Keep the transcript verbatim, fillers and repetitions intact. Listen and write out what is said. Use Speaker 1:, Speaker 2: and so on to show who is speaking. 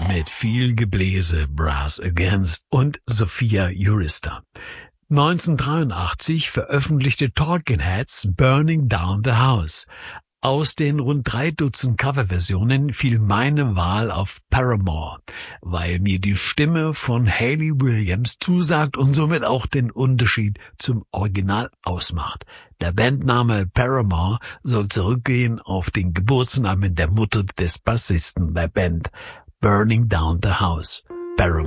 Speaker 1: mit viel Gebläse, Brass Against und Sophia Jurista. neunzehnhundertdreiundachtzig veröffentlichte Talking Heads Burning Down the House. Aus den rund drei Dutzend Coverversionen fiel meine Wahl auf Paramore, weil mir die Stimme von Hayley Williams zusagt und somit auch den Unterschied zum Original ausmacht. Der Bandname Paramore soll zurückgehen auf den Geburtsnamen der Mutter des Bassisten der Band, Burning Down the House, Paramore.